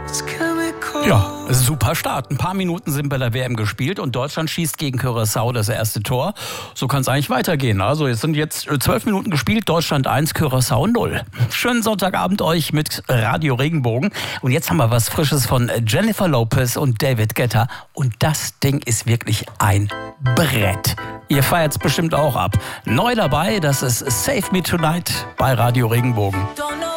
Ja, super Start. Ein paar Minuten sind bei der WM gespielt und Deutschland schießt gegen Curaçao das erste Tor. So kann es eigentlich weitergehen. Also es sind jetzt 12 Minuten gespielt, Deutschland 1, Curaçao 0. Schönen Sonntagabend euch mit Radio Regenbogen. Und jetzt haben wir was Frisches von Jennifer Lopez und David Guetta. Und das Ding ist wirklich ein Brett. Ihr feiert es bestimmt auch ab. Neu dabei, das ist Save Me Tonight bei Radio Regenbogen.